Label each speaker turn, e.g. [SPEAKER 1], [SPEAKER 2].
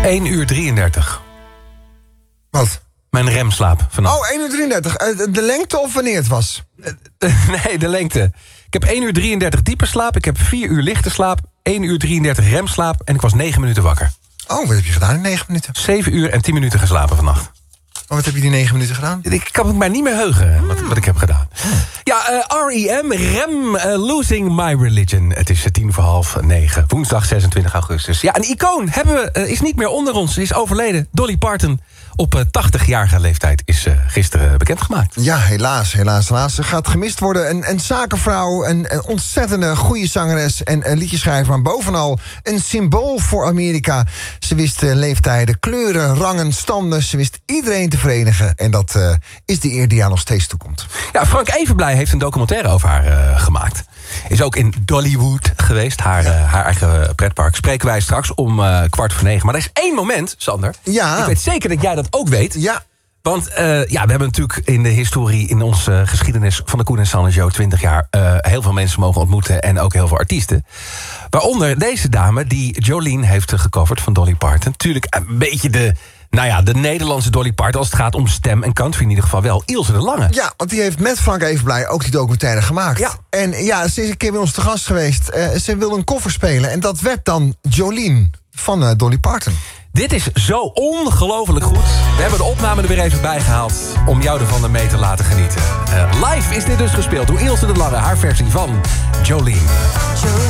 [SPEAKER 1] 1 uur 33.
[SPEAKER 2] Wat?
[SPEAKER 1] Mijn remslaap vannacht.
[SPEAKER 2] Oh, 1 uur 33. De lengte of wanneer het was?
[SPEAKER 1] Nee, de lengte. Ik heb 1 uur 33 diepe slaap. Ik heb 4 uur lichte slaap. 1 uur 33 remslaap. En ik was 9 minuten wakker.
[SPEAKER 2] Oh, wat heb je gedaan in 9 minuten?
[SPEAKER 1] 7 uur en 10 minuten geslapen vannacht.
[SPEAKER 2] Oh, wat heb je die 9 minuten gedaan?
[SPEAKER 1] Ik kan het mij niet meer heugen wat ik heb gedaan. Ja, R.E.M. Rem, Losing My Religion. Het is 9:10, woensdag 26 augustus. Ja, een icoon is niet meer onder ons. Is overleden. Dolly Parton op 80-jarige leeftijd is gisteren bekendgemaakt.
[SPEAKER 2] Ja, helaas. Ze gaat gemist worden. Een zakenvrouw, een ontzettende goede zangeres en een liedjeschrijver. Maar bovenal een symbool voor Amerika. Ze wist leeftijden, kleuren, rangen, standen. Ze wist iedereen te verenigen. En dat is de eer die haar nog steeds toekomt.
[SPEAKER 1] Ja, Frank Evenblij heeft een documentaire over haar gemaakt. Is ook in Dollywood geweest, haar eigen pretpark. Spreken wij straks om 8:45. Maar er is één moment, Sander.
[SPEAKER 2] Ja.
[SPEAKER 1] Ik weet zeker dat jij dat ook weet.
[SPEAKER 2] Ja.
[SPEAKER 1] Want we hebben natuurlijk in de historie, in onze geschiedenis van de Koen en Sander Show 20 jaar... heel veel mensen mogen ontmoeten en ook heel veel artiesten. Waaronder deze dame die Jolene heeft gecoverd van Dolly Parton. Natuurlijk een beetje de Nederlandse Dolly Parton, als het gaat om stem en country in ieder geval wel. Ilse de Lange.
[SPEAKER 2] Ja, want die heeft met Frank Evenblij ook die documentaire gemaakt.
[SPEAKER 1] Ja.
[SPEAKER 2] En ja, ze is een keer bij ons te gast geweest. Ze wil een koffer spelen en dat werd dan Jolene van Dolly Parton.
[SPEAKER 1] Dit is zo ongelooflijk goed. We hebben de opname er weer even bij gehaald om jou ervan mee te laten genieten. Live is dit dus gespeeld door Ilse de Lange, haar versie van Jolene.